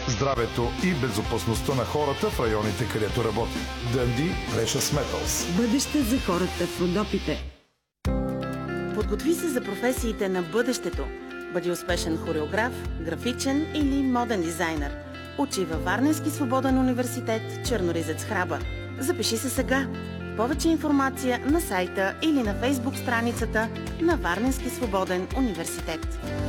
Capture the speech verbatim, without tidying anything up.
здравето и безопасността на хората в районите, където работи. Dundee Precious Metals. Бъдеще за хората в Родопите. Подготви се за професиите на бъдещето. Бъди успешен хореограф, графичен или моден дизайнер. Учи във Варненски свободен университет Черноризец Храбър. Запиши се сега. Повече информация на сайта или на фейсбук страницата на Варненски свободен университет.